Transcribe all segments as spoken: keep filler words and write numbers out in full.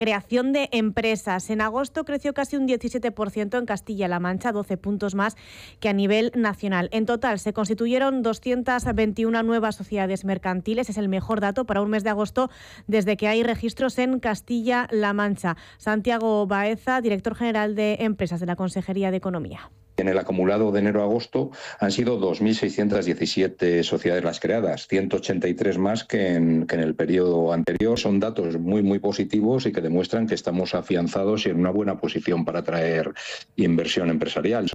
Creación de empresas. En agosto creció casi un diecisiete por ciento en Castilla-La Mancha, doce puntos más que a nivel nacional. En total se constituyeron doscientas veintiuna nuevas sociedades mercantiles. Es el mejor dato para un mes de agosto desde que hay registros en Castilla-La Mancha. Santiago Baeza, director general de Empresas de la Consejería de Economía. En el acumulado de enero a agosto han sido dos mil seiscientas diecisiete sociedades las creadas, ciento ochenta y tres más que en, que en el periodo anterior. Son datos muy, muy positivos y que demuestran que estamos afianzados y en una buena posición para atraer inversión empresarial.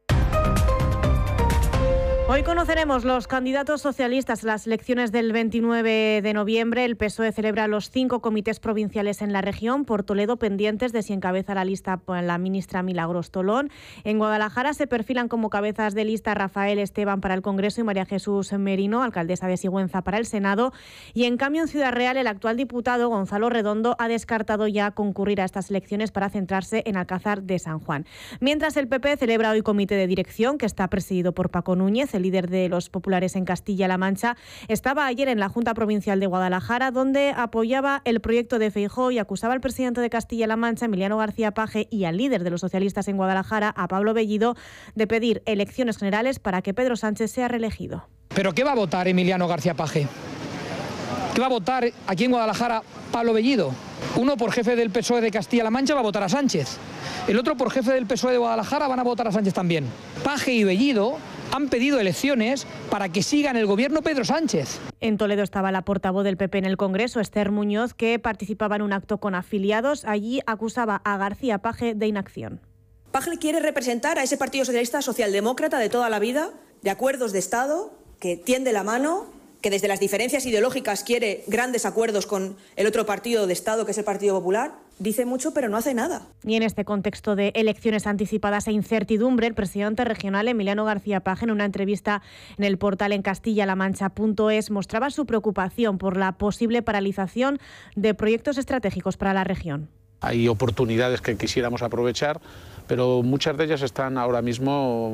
Hoy conoceremos los candidatos socialistas a las elecciones del veintinueve de noviembre. El P S O E celebra los cinco comités provinciales en la región. Por Toledo, pendientes de si encabeza la lista la ministra Milagros Tolón. En Guadalajara se perfilan como cabezas de lista Rafael Esteban para el Congreso y María Jesús Merino, alcaldesa de Sigüenza, para el Senado. Y en cambio, en Ciudad Real, el actual diputado Gonzalo Redondo ha descartado ya concurrir a estas elecciones para centrarse en Alcázar de San Juan. Mientras, el P P celebra hoy comité de dirección que está presidido por Paco Núñez. El líder de los populares en Castilla-La Mancha estaba ayer en la Junta Provincial de Guadalajara, donde apoyaba el proyecto de Feijóo y acusaba al presidente de Castilla-La Mancha, Emiliano García Paje, y al líder de los socialistas en Guadalajara, a Pablo Bellido, de pedir elecciones generales para que Pedro Sánchez sea reelegido. ¿Pero qué va a votar Emiliano García Paje? ¿Qué va a votar aquí en Guadalajara Pablo Bellido? Uno, por jefe del P S O E de Castilla-La Mancha, va a votar a Sánchez. El otro, por jefe del P S O E de Guadalajara, van a votar a Sánchez también. Paje y Bellido han pedido elecciones para que sigan el gobierno Pedro Sánchez. En Toledo estaba la portavoz del P P en el Congreso, Esther Muñoz, que participaba en un acto con afiliados. Allí acusaba a García Paje de inacción. Paje quiere representar a ese Partido Socialista socialdemócrata de toda la vida, de acuerdos de Estado, que tiende la mano, que desde las diferencias ideológicas quiere grandes acuerdos con el otro partido de Estado, que es el Partido Popular. Dice mucho, pero no hace nada. Y en este contexto de elecciones anticipadas e incertidumbre, el presidente regional Emiliano García Paje, en una entrevista en el portal en castilla la mancha punto es, mostraba su preocupación por la posible paralización de proyectos estratégicos para la región. Hay oportunidades que quisiéramos aprovechar, pero muchas de ellas están ahora mismo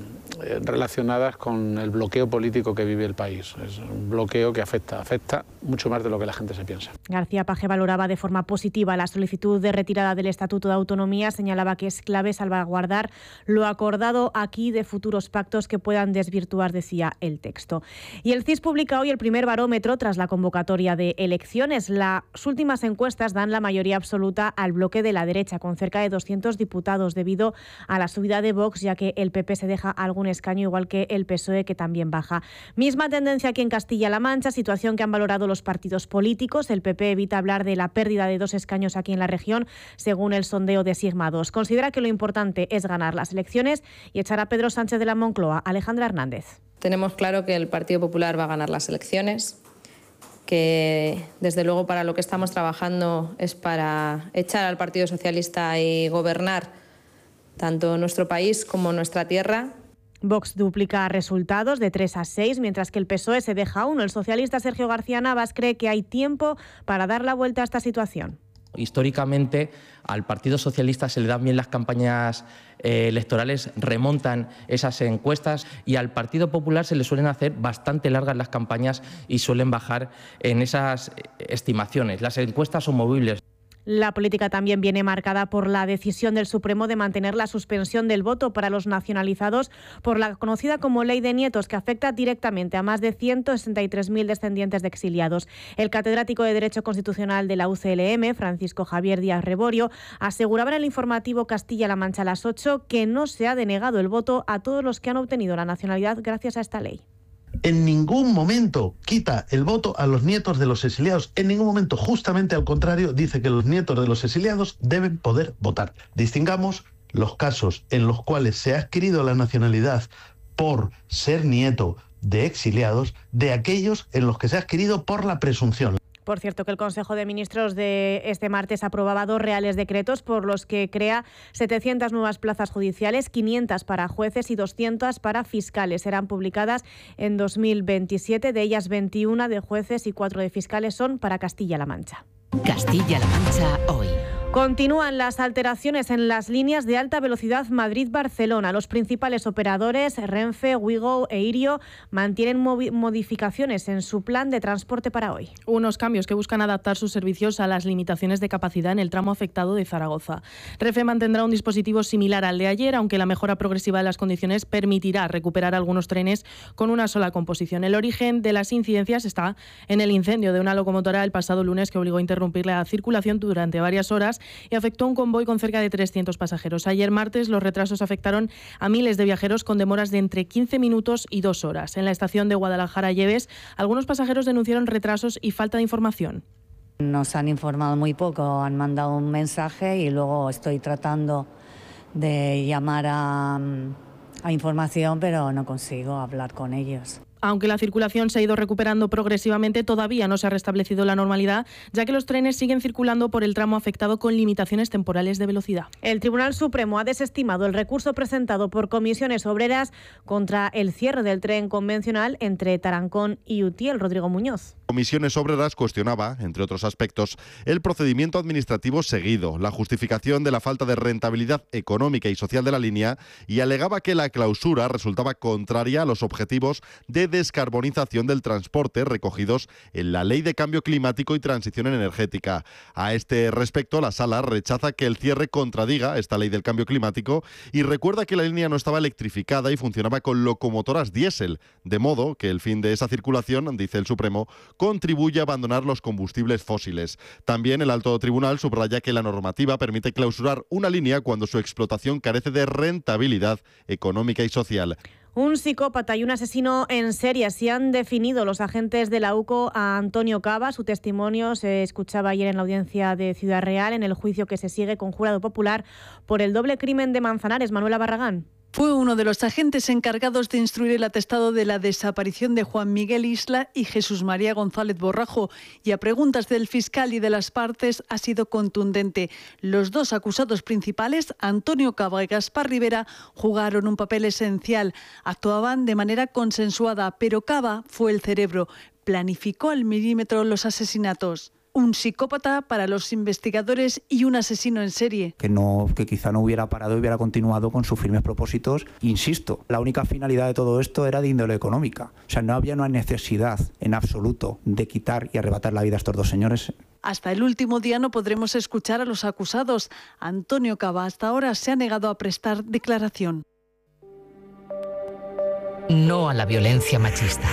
relacionadas con el bloqueo político que vive el país. Es un bloqueo que afecta, afecta mucho más de lo que la gente se piensa. García Paje valoraba de forma positiva la solicitud de retirada del Estatuto de Autonomía, señalaba que es clave salvaguardar lo acordado aquí de futuros pactos que puedan desvirtuar, decía el texto. Y el C I S publica hoy el primer barómetro tras la convocatoria de elecciones. Las últimas encuestas dan la mayoría absoluta al bloque de la derecha, con cerca de doscientos diputados, debido a la subida de Vox, ya que el P P se deja algún escaño, igual que el P S O E, que también baja. Misma tendencia aquí en Castilla-La Mancha, situación que han valorado los partidos políticos. El P P evita hablar de la pérdida de dos escaños aquí en la región, según el sondeo de Sigma dos. Considera que lo importante es ganar las elecciones y echar a Pedro Sánchez de la Moncloa. Alejandra Hernández. Tenemos claro que el Partido Popular va a ganar las elecciones, que desde luego para lo que estamos trabajando es para echar al Partido Socialista y gobernar tanto nuestro país como nuestra tierra. Vox duplica resultados de tres a seis, mientras que el P S O E se deja uno. El socialista Sergio García Navas cree que hay tiempo para dar la vuelta a esta situación. Históricamente al Partido Socialista se le dan bien las campañas eh, electorales, remontan esas encuestas, y al Partido Popular se le suelen hacer bastante largas las campañas y suelen bajar en esas estimaciones. Las encuestas son movibles. La política también viene marcada por la decisión del Supremo de mantener la suspensión del voto para los nacionalizados por la conocida como Ley de Nietos, que afecta directamente a más de ciento sesenta y tres mil descendientes de exiliados. El catedrático de Derecho Constitucional de la U C L M, Francisco Javier Díaz Reborio, aseguraba en el informativo Castilla-La Mancha a las ocho que no se ha denegado el voto a todos los que han obtenido la nacionalidad gracias a esta ley. En ningún momento quita el voto a los nietos de los exiliados. En ningún momento, justamente al contrario, dice que los nietos de los exiliados deben poder votar. Distingamos los casos en los cuales se ha adquirido la nacionalidad por ser nieto de exiliados de aquellos en los que se ha adquirido por la presunción. Por cierto, que el Consejo de Ministros de este martes aprobaba dos reales decretos por los que crea setecientas nuevas plazas judiciales, quinientas para jueces y doscientas para fiscales. Serán publicadas en dos mil veintisiete, de ellas veintiuna de jueces y cuatro de fiscales son para Castilla-La Mancha. Castilla-La Mancha hoy. Continúan las alteraciones en las líneas de alta velocidad Madrid-Barcelona. Los principales operadores, Renfe, Wigo e Irio, mantienen modificaciones en su plan de transporte para hoy. Unos cambios que buscan adaptar sus servicios a las limitaciones de capacidad en el tramo afectado de Zaragoza. Renfe mantendrá un dispositivo similar al de ayer, aunque la mejora progresiva de las condiciones permitirá recuperar algunos trenes con una sola composición. El origen de las incidencias está en el incendio de una locomotora el pasado lunes que obligó a interrumpir la circulación durante varias horas y afectó a un convoy con cerca de trescientos pasajeros. Ayer martes los retrasos afectaron a miles de viajeros con demoras de entre quince minutos y dos horas. En la estación de Guadalajara-Lleves, algunos pasajeros denunciaron retrasos y falta de información. Nos han informado muy poco, han mandado un mensaje y luego estoy tratando de llamar a, a información, pero no consigo hablar con ellos. Aunque la circulación se ha ido recuperando progresivamente, todavía no se ha restablecido la normalidad, ya que los trenes siguen circulando por el tramo afectado con limitaciones temporales de velocidad. El Tribunal Supremo ha desestimado el recurso presentado por comisiones obreras contra el cierre del tren convencional entre Tarancón y Utiel. Rodrigo Muñoz. Comisiones Obreras cuestionaba, entre otros aspectos, el procedimiento administrativo seguido, la justificación de la falta de rentabilidad económica y social de la línea y alegaba que la clausura resultaba contraria a los objetivos de descarbonización del transporte recogidos en la Ley de Cambio Climático y Transición Energética. A este respecto, la Sala rechaza que el cierre contradiga esta Ley del Cambio Climático y recuerda que la línea no estaba electrificada y funcionaba con locomotoras diésel, de modo que el fin de esa circulación, dice el Supremo, contribuye a abandonar los combustibles fósiles. También el Alto Tribunal subraya que la normativa permite clausurar una línea cuando su explotación carece de rentabilidad económica y social. Un psicópata y un asesino en serie, así han definido los agentes de la U C O a Antonio Caba. Su testimonio se escuchaba ayer en la audiencia de Ciudad Real, en el juicio que se sigue con jurado popular por el doble crimen de Manzanares. Manuela Barragán. Fue uno de los agentes encargados de instruir el atestado de la desaparición de Juan Miguel Isla y Jesús María González Borrajo, y a preguntas del fiscal y de las partes ha sido contundente. Los dos acusados principales, Antonio Caba y Gaspar Rivera, jugaron un papel esencial. Actuaban de manera consensuada, pero Caba fue el cerebro. Planificó al milímetro los asesinatos. Un psicópata para los investigadores y un asesino en serie. Que, no, que quizá no hubiera parado y hubiera continuado con sus firmes propósitos. Insisto, la única finalidad de todo esto era de índole económica. O sea, no había una necesidad en absoluto de quitar y arrebatar la vida a estos dos señores. Hasta el último día no podremos escuchar a los acusados. Antonio Caba hasta ahora se ha negado a prestar declaración. No a la violencia machista.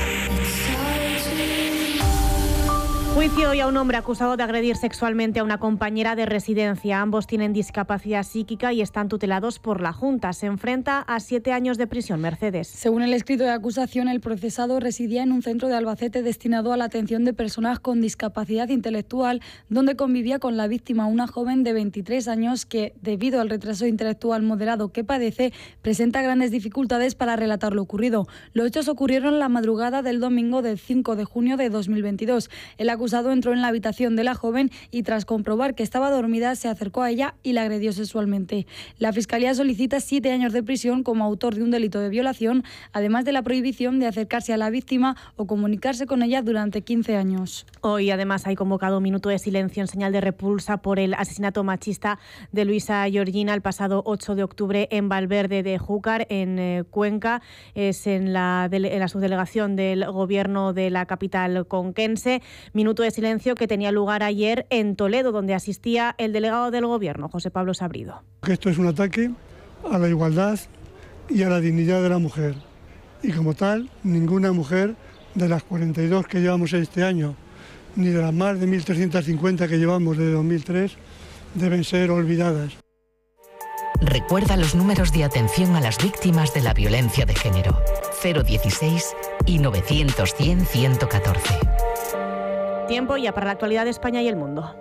Juicio hoy a un hombre acusado de agredir sexualmente a una compañera de residencia. Ambos tienen discapacidad psíquica y están tutelados por la Junta. Se enfrenta a siete años de prisión. Mercedes. Según el escrito de acusación, el procesado residía en un centro de Albacete destinado a la atención de personas con discapacidad intelectual, donde convivía con la víctima, una joven de veintitrés años que, debido al retraso intelectual moderado que padece, presenta grandes dificultades para relatar lo ocurrido. Los hechos ocurrieron la madrugada del domingo del cinco de junio de dos mil veintidós. El El acusado entró en la habitación de la joven y, tras comprobar que estaba dormida, se acercó a ella y la agredió sexualmente. La Fiscalía solicita siete años de prisión como autor de un delito de violación, además de la prohibición de acercarse a la víctima o comunicarse con ella durante quince años. Hoy, además, hay convocado un minuto de silencio en señal de repulsa por el asesinato machista de Luisa Georgina el pasado ocho de octubre en Valverde de Júcar, en eh, Cuenca. Es en la, en la subdelegación del Gobierno de la capital conquense. Minuto de silencio que tenía lugar ayer en Toledo, donde asistía el delegado del Gobierno, José Pablo Sabrido. Esto es un ataque a la igualdad y a la dignidad de la mujer. Y como tal, ninguna mujer de las cuarenta y dos que llevamos este año, ni de las más de mil trescientas cincuenta que llevamos desde dos mil tres, deben ser olvidadas. Recuerda los números de atención a las víctimas de la violencia de género. cero dieciséis y novecientos cien ciento catorce. Tiempo ya para la actualidad de España y el mundo.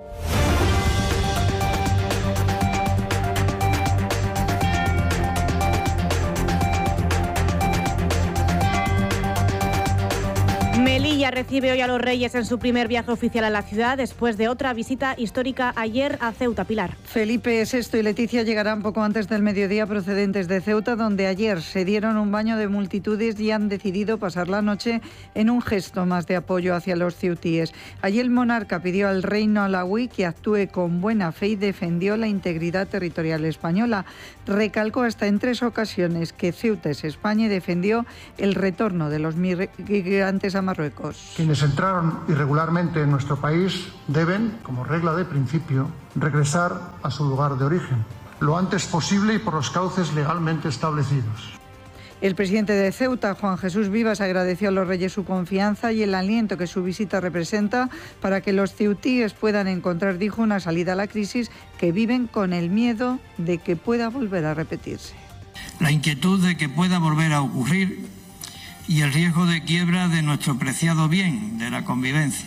Melilla Sevilla recibe hoy a los Reyes en su primer viaje oficial a la ciudad, después de otra visita histórica ayer a Ceuta. Pilar. Felipe sexto y Leticia llegarán poco antes del mediodía procedentes de Ceuta, donde ayer se dieron un baño de multitudes y han decidido pasar la noche en un gesto más de apoyo hacia los ceutíes. Allí el monarca pidió al reino alauí que actúe con buena fe y defendió la integridad territorial española. Recalcó hasta en tres ocasiones que Ceuta es España y defendió el retorno de los migrantes a Marruecos. Quienes entraron irregularmente en nuestro país deben, como regla de principio, regresar a su lugar de origen, lo antes posible y por los cauces legalmente establecidos. El presidente de Ceuta, Juan Jesús Vivas, agradeció a los reyes su confianza y el aliento que su visita representa para que los ceutíes puedan encontrar, dijo, una salida a la crisis que viven con el miedo de que pueda volver a repetirse. La inquietud de que pueda volver a ocurrir y el riesgo de quiebra de nuestro preciado bien, de la convivencia.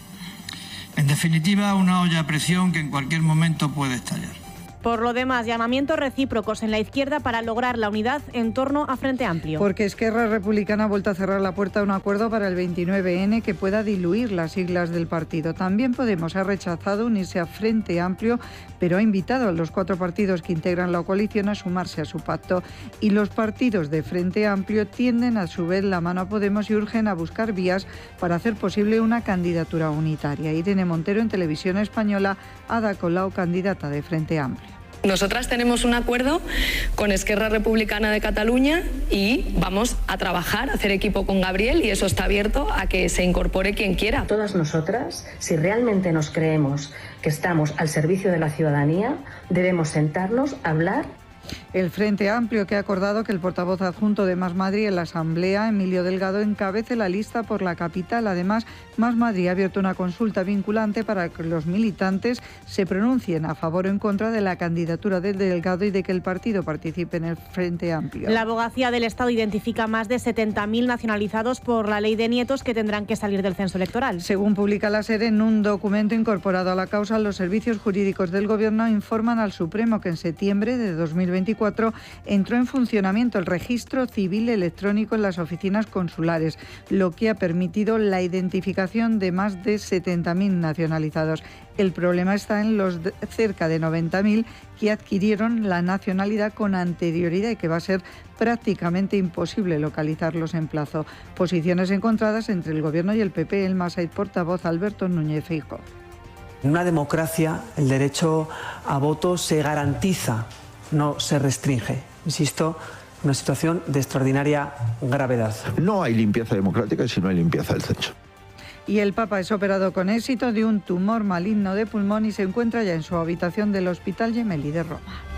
En definitiva, una olla a presión que en cualquier momento puede estallar. Por lo demás, llamamientos recíprocos en la izquierda para lograr la unidad en torno a Frente Amplio. Porque Esquerra Republicana ha vuelto a cerrar la puerta a un acuerdo para el veintinueve ene que pueda diluir las siglas del partido. También Podemos ha rechazado unirse a Frente Amplio, pero ha invitado a los cuatro partidos que integran la coalición a sumarse a su pacto. Y los partidos de Frente Amplio tienden a su vez la mano a Podemos y urgen a buscar vías para hacer posible una candidatura unitaria. Irene Montero, en Televisión Española, Ada Colau, candidata de Frente Amplio. Nosotras tenemos un acuerdo con Esquerra Republicana de Cataluña y vamos a trabajar, a hacer equipo con Gabriel, y eso está abierto a que se incorpore quien quiera. Todas nosotras, si realmente nos creemos que estamos al servicio de la ciudadanía, debemos sentarnos, hablar. El Frente Amplio, que ha acordado que el portavoz adjunto de Más Madrid en la Asamblea, Emilio Delgado, encabece la lista por la capital. Además, Más Madrid ha abierto una consulta vinculante para que los militantes se pronuncien a favor o en contra de la candidatura de Delgado y de que el partido participe en el Frente Amplio. La Abogacía del Estado identifica más de setenta mil nacionalizados por la ley de nietos que tendrán que salir del censo electoral. Según publica la SER en un documento incorporado a la causa, los servicios jurídicos del Gobierno informan al Supremo que en septiembre de dos mil veinticuatro entró en funcionamiento el registro civil electrónico en las oficinas consulares, lo que ha permitido la identificación de más de setenta mil nacionalizados. El problema está en los de cerca de noventa mil que adquirieron la nacionalidad con anterioridad y que va a ser prácticamente imposible localizarlos en plazo. Posiciones encontradas entre el Gobierno y el P P. El Masait portavoz Alberto Núñez Feijóo. En una democracia el derecho a voto se garantiza, no se restringe. Insisto, una situación de extraordinaria gravedad. No hay limpieza democrática si no hay limpieza del censo. Y el Papa es operado con éxito de un tumor maligno de pulmón y se encuentra ya en su habitación del Hospital Gemelli de Roma.